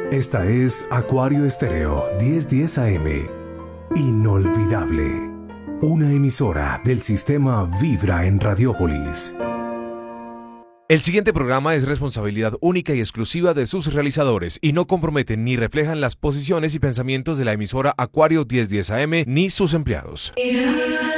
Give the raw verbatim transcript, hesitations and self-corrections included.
Esta es Acuario Estéreo diez diez A M. Inolvidable. Una emisora del sistema Vibra en Radiópolis. El siguiente programa es responsabilidad única y exclusiva de sus realizadores y no comprometen ni reflejan las posiciones y pensamientos de la emisora Acuario diez diez A M ni sus empleados.